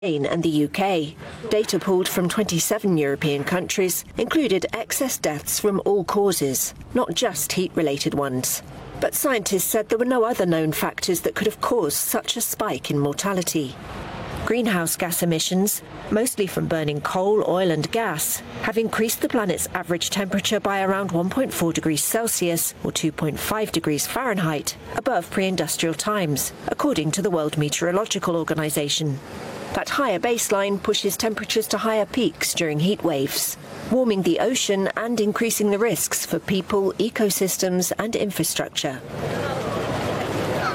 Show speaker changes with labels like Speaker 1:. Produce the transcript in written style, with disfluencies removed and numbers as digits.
Speaker 1: Spain and the UK. Data pulled from 27 European countries included excess deaths from all causes, not just heat-related ones. But scientists said there were no other known factors that could have caused such a spike in mortality. Greenhouse gas emissions, mostly from burning coal, oil and gas, have increased the planet's average temperature by around 1.4 degrees Celsius or 2.5 degrees Fahrenheit above pre-industrial times, according to the World Meteorological Organization. That higher baseline pushes temperatures to higher peaks during heat waves, warming the ocean and increasing the risks for people, ecosystems and infrastructure.